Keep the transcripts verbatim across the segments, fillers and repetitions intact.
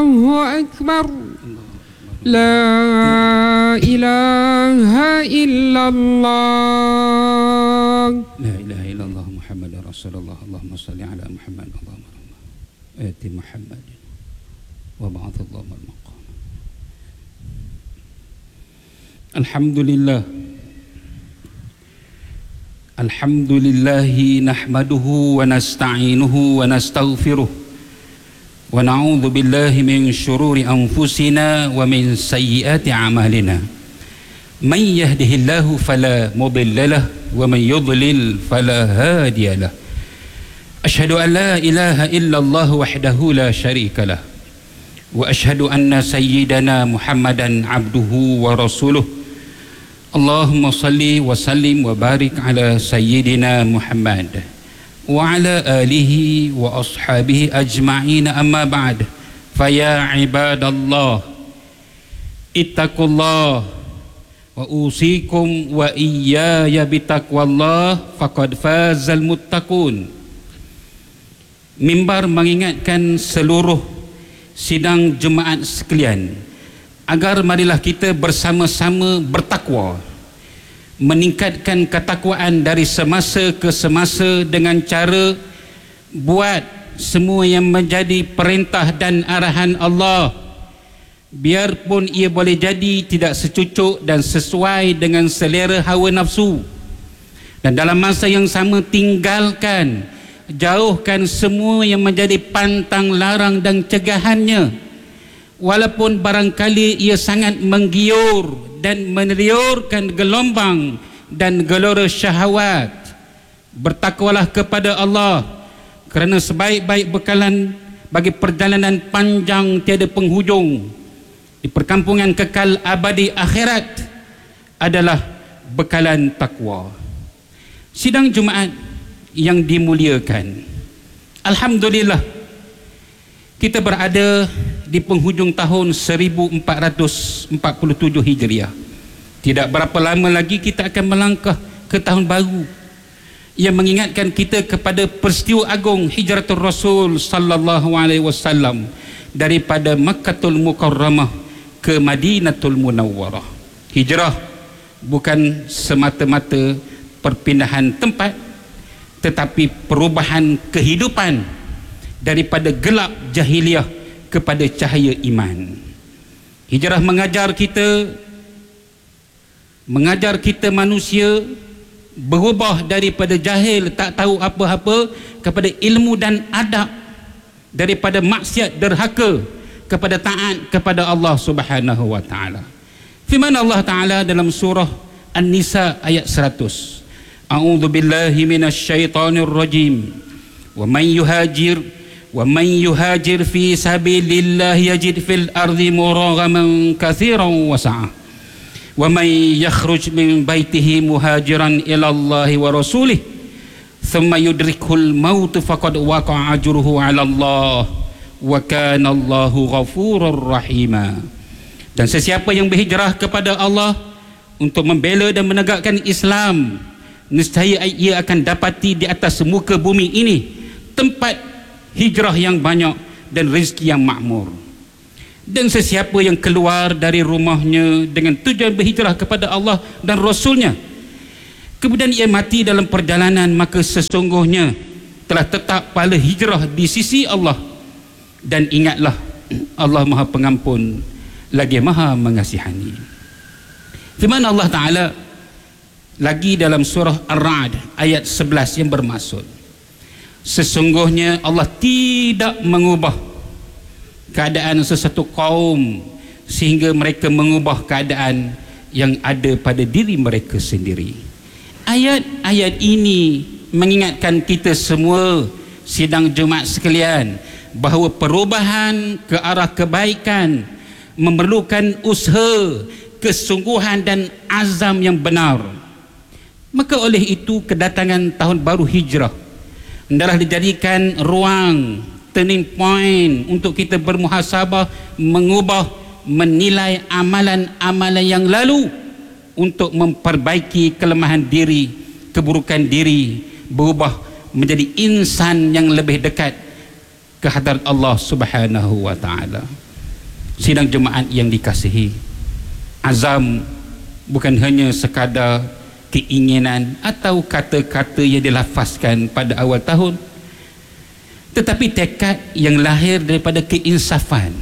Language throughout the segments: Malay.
Allahu Akbar. La ilaha illallah. La ilaha illallah Muhammad Rasulullah. Allahumma salli ala Muhammad. Allahumma ati Muhammad wa ba'ath Allahumma al-maqam. Alhamdulillah. Alhamdulillahi nahmaduhu wa nasta'inuhu wa nastaghfiruh wa na'udzu billahi min syururi anfusina wa min sayyiati a'malina. Man yahdihillahu fala mudilla lahu wa man yudlil fala hadiya lahu. Asyhadu an la ilaha illallah wahdahu la syarika lah wa asyhadu anna sayyidana Muhammadan abduhu wa rasuluh. Allahumma salli wa sallim wa barik ala sayyidina Muhammad wa ala alihi wa ashabihi ajma'in, amma ba'd. Faya ibadallah ittaqullah wa usikum wa iyaya bitaqwallah faqad fazal muttaqun. Mimbar mengingatkan seluruh sidang jemaat sekalian agar marilah kita bersama-sama bertakwa, meningkatkan ketakwaan dari semasa ke semasa dengan cara buat semua yang menjadi perintah dan arahan Allah, biarpun ia boleh jadi tidak secucuk dan sesuai dengan selera hawa nafsu, dan dalam masa yang sama tinggalkan, jauhkan semua yang menjadi pantang larang dan cegahannya, walaupun barangkali ia sangat menggiur dan meneriurkan gelombang dan gelora syahwat. Bertakwalah kepada Allah, kerana sebaik-baik bekalan bagi perjalanan panjang tiada penghujung di perkampungan kekal abadi akhirat adalah bekalan takwa. Sidang Jumaat yang dimuliakan, alhamdulillah kita berada di penghujung tahun seribu empat ratus empat puluh tujuh Hijriah. Tidak berapa lama lagi kita akan melangkah ke tahun baru yang mengingatkan kita kepada peristiwa agung Hijratul Rasul sallallahu alaihi wasallam daripada Makkatul Mukarramah ke Madinatul Munawwarah. Hijrah bukan semata-mata perpindahan tempat, tetapi perubahan kehidupan daripada gelap jahiliah kepada cahaya iman. Hijrah mengajar kita mengajar kita manusia berubah daripada jahil tak tahu apa-apa kepada ilmu dan adab, daripada maksiat derhaka kepada taat kepada Allah Subhanahu wa taala. Firman Allah taala dalam surah An-Nisa ayat seratus. A'udzu billahi minasyaitonir rajim. Wa man yuhajir wa man yuhajir fi sabilillah yajid fil ardi muraghaman katsiran wa sa'ah. Wa man yakhruj min baitihi muhajiran ila Allah wa rasulih thumma yudrikul maut faqad waqa'a ajruhu 'ala Allah wa kana Allahu ghafurur rahima. Dan sesiapa yang berhijrah kepada Allah untuk membela dan menegakkan Islam, nescaya ia akan dapati di atas muka bumi ini tempat hijrah yang banyak dan rezeki yang makmur. Dan sesiapa yang keluar dari rumahnya dengan tujuan berhijrah kepada Allah dan Rasulnya, kemudian ia mati dalam perjalanan, maka sesungguhnya telah tetap pahala hijrah di sisi Allah. Dan ingatlah, Allah Maha Pengampun lagi Maha Mengasihani. Firman Allah Ta'ala lagi dalam surah Ar-Ra'd ayat sebelas yang bermaksud, sesungguhnya Allah tidak mengubah keadaan sesuatu kaum sehingga mereka mengubah keadaan yang ada pada diri mereka sendiri. Ayat-ayat ini mengingatkan kita semua sidang Jumaat sekalian bahawa perubahan ke arah kebaikan memerlukan usaha, kesungguhan dan azam yang benar. Maka oleh itu kedatangan tahun baru hijrah hendaklah dijadikan ruang, turning point untuk kita bermuhasabah, mengubah, menilai amalan-amalan yang lalu untuk memperbaiki kelemahan diri, keburukan diri, berubah menjadi insan yang lebih dekat ke hadrat Allah Subhanahu wa taala. Sidang jemaat yang dikasihi, azam bukan hanya sekadar keinginan atau kata-kata yang dilafazkan pada awal tahun, tetapi tekad yang lahir daripada keinsafan,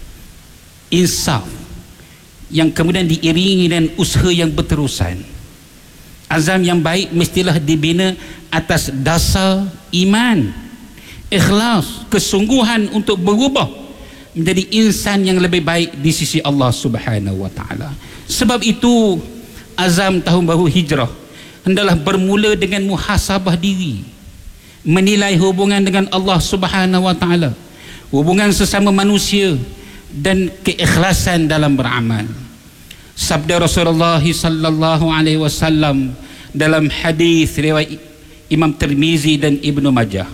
insaf yang kemudian diiringi dengan usaha yang berterusan. Azam yang baik mestilah dibina atas dasar iman, ikhlas, kesungguhan untuk berubah menjadi insan yang lebih baik di sisi Allah Subhanahu wa taala. Sebab itu azam tahun baru hijrah hendaklah bermula dengan muhasabah diri, menilai hubungan dengan Allah Subhanahu wa taala, hubungan sesama manusia dan keikhlasan dalam beramal. Sabda Rasulullah sallallahu alaihi wasallam dalam hadis riwayat Imam Tirmizi dan Ibnu Majah,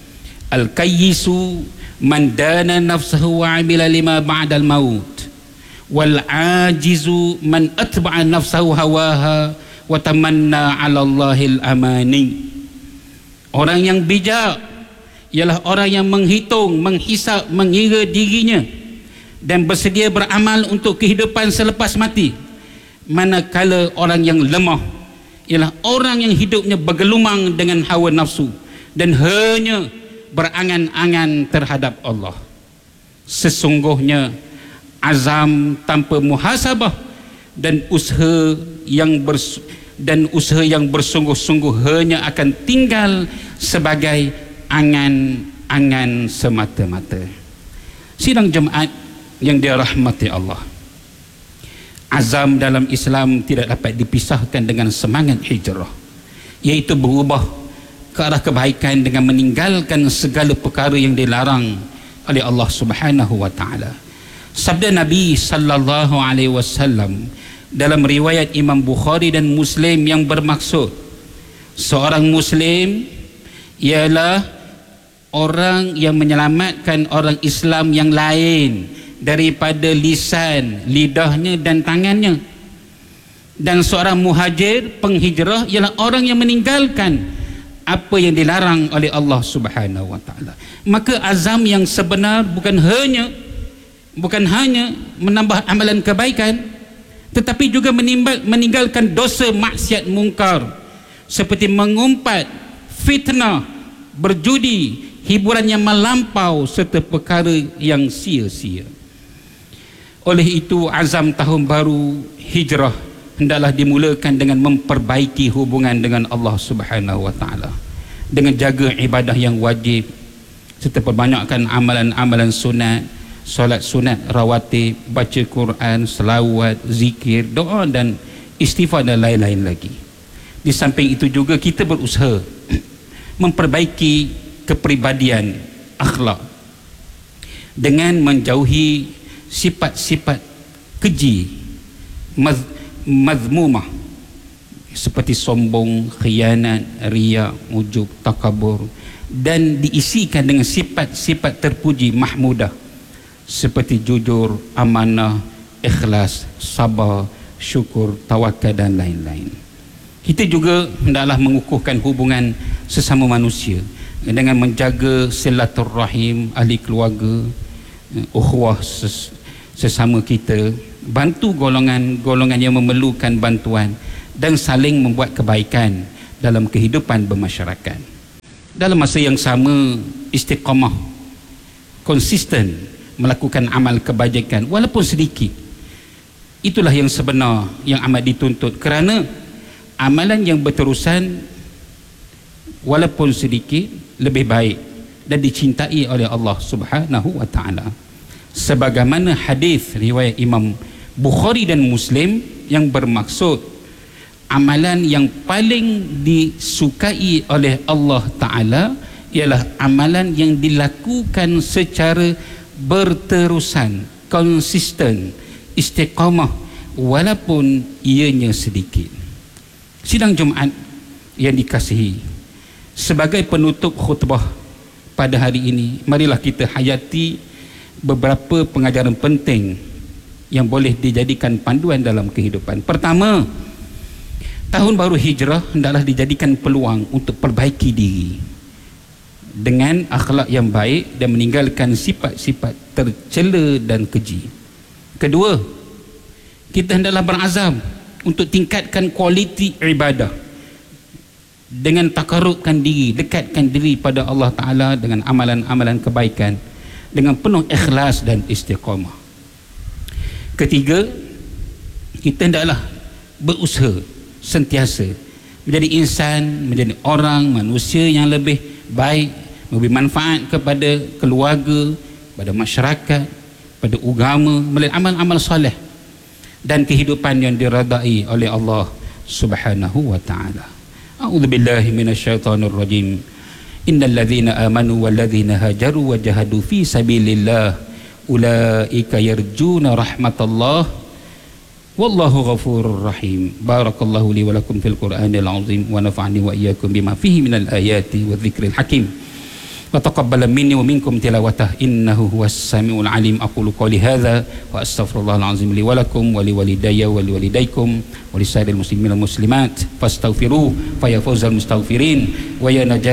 al-kayyisu man dana nafsahu wa amila lima ba'dal maut, wal ajizu man atba'a nafsahu hawaha wa tamanna 'ala Allahil amani. Orang yang bijak ialah orang yang menghitung, menghisap, mengira dirinya dan bersedia beramal untuk kehidupan selepas mati. Manakala orang yang lemah ialah orang yang hidupnya bergelumang dengan hawa nafsu dan hanya berangan-angan terhadap Allah. Sesungguhnya azam tanpa muhasabah dan usaha yang bers dan usaha yang bersungguh-sungguh hanya akan tinggal sebagai angan-angan semata-mata. Sidang jemaat yang dirahmati Allah, azam dalam Islam tidak dapat dipisahkan dengan semangat hijrah, iaitu berubah ke arah kebaikan dengan meninggalkan segala perkara yang dilarang oleh Allah Subhanahu wa taala. Sabda Nabi sallallahu alaihi wasallam dalam riwayat Imam Bukhari dan Muslim yang bermaksud, seorang Muslim ialah orang yang menyelamatkan orang Islam yang lain daripada lisan, lidahnya dan tangannya. Dan seorang muhajir, penghijrah, ialah orang yang meninggalkan apa yang dilarang oleh Allah Subhanahu wa taala. Maka azam yang sebenar bukan hanya bukan hanya menambah amalan kebaikan, tetapi juga menimbal, meninggalkan dosa maksiat mungkar seperti mengumpat, fitnah, berjudi, hiburan yang melampau serta perkara yang sia-sia. Oleh itu azam tahun baru hijrah hendaklah dimulakan dengan memperbaiki hubungan dengan Allah Subhanahu wa taala, dengan jaga ibadah yang wajib serta perbanyakkan amalan-amalan sunat, solat sunat rawatib, baca Quran, selawat, zikir, doa dan istighfar dan lain-lain lagi. Di samping itu juga kita berusaha memperbaiki kepribadian, akhlak dengan menjauhi sifat-sifat keji, maz, mazmumah seperti sombong, khianat, riya, ujub, takabur, dan diisikan dengan sifat-sifat terpuji, mahmudah seperti jujur, amanah, ikhlas, sabar, syukur, tawakal dan lain-lain. Kita juga hendaklah mengukuhkan hubungan sesama manusia dengan menjaga silaturrahim, ahli keluarga, ukhuwah ses, sesama kita, bantu golongan-golongan yang memerlukan bantuan dan saling membuat kebaikan dalam kehidupan bermasyarakat. Dalam masa yang sama, istiqamah, konsisten melakukan amal kebajikan walaupun sedikit. Itulah yang sebenar yang amat dituntut, kerana amalan yang berterusan walaupun sedikit lebih baik dan dicintai oleh Allah Subhanahu wa taala. Sebagaimana hadis riwayat Imam Bukhari dan Muslim yang bermaksud, amalan yang paling disukai oleh Allah taala ialah amalan yang dilakukan secara berterusan, konsisten, istiqamah walaupun ianya sedikit. Sidang Jumaat yang dikasihi, sebagai penutup khutbah pada hari ini, marilah kita hayati beberapa pengajaran penting yang boleh dijadikan panduan dalam kehidupan. Pertama, tahun baru hijrah hendaklah dijadikan peluang untuk perbaiki diri dengan akhlak yang baik dan meninggalkan sifat-sifat tercela dan keji. Kedua, kita hendaklah berazam untuk tingkatkan kualiti ibadah dengan takarrubkan diri, dekatkan diri pada Allah Ta'ala dengan amalan-amalan kebaikan dengan penuh ikhlas dan istiqamah. Ketiga, kita hendaklah berusaha sentiasa menjadi insan, menjadi orang, manusia yang lebih baik, memberi manfaat kepada keluarga, pada masyarakat, pada agama melalui amal-amal soleh dan kehidupan yang diredai oleh Allah Subhanahu wa taala. A'udzu billahi minasyaitonir rajim. Innal ladzina amanu wal ladzina hajaru wa jahadu fi sabilillah ulaika yarjuna rahmatallah wallahu ghafurur rahim. Barakallahu li wa lakum fil Qur'anil azim wa nafa'ani wa iyyakum bima fihi minal ayati wadh-dhikril hakim. Wa taqabbala minni wa minkum tilawatah innahu huwas samiul alim. Aqulu qouli hadza wa astaghfirullahal azim li wa lakum wa li walidayya wa li walidaykum wa li sa'iril muslimin wal muslimat fastaghfiruhu fa ya fawzal mustaghfirin wa ya najat